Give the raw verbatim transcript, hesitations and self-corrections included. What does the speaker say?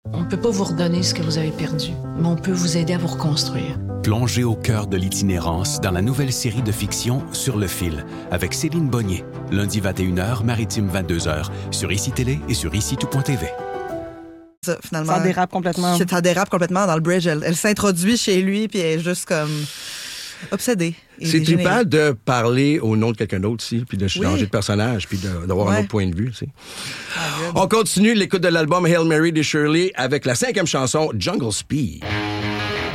On ne peut pas vous redonner ce que vous avez perdu, mais on peut vous aider à vous reconstruire. Plongez au cœur de l'itinérance dans la nouvelle série de fiction Sur le fil, avec Céline Bonnier, lundi vingt et une heures, maritime vingt-deux heures, sur I C I Télé et sur ici tout point t v. Ça, finalement, Ça dérape complètement. Ça dérape complètement dans le bridge. Elle, elle s'introduit chez lui, puis elle est juste comme obsédée. C'est trippant de parler au nom de quelqu'un d'autre ici, puis de changer oui. de personnage, puis de, d'avoir ouais. un autre point de vue. Tu sais. ah, On continue l'écoute de l'album Hail Mary de Shirley avec la cinquième chanson, Jungle Speed.